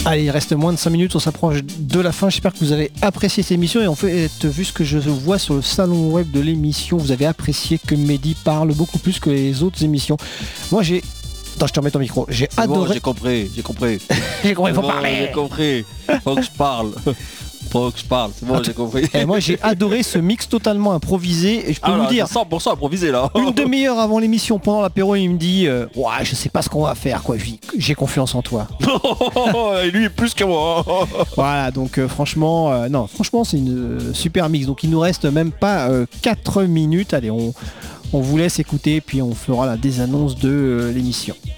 Allez, il reste moins de 5 minutes, on s'approche de la fin. J'espère que vous avez apprécié cette émission et en fait, vu ce que je vois sur le salon web de l'émission, vous avez apprécié que Mehdi parle beaucoup plus que les autres émissions. Moi, j'ai... Attends, je te remets ton micro. J'ai adoré... Bon, j'ai compris. J'ai compris, faut parler. J'ai compris. Faut que je parle. C'est bon, j'ai compris. Et moi j'ai adoré ce mix totalement improvisé et je peux vous dire 100% improvisé là. une demi-heure avant l'émission pendant l'apéro il me dit ouais je sais pas ce qu'on va faire quoi, j'ai confiance en toi. Et lui plus que moi. Voilà donc franchement c'est une super mix, donc il nous reste même pas 4 minutes. Allez on vous laisse écouter puis on fera la désannonce de l'émission.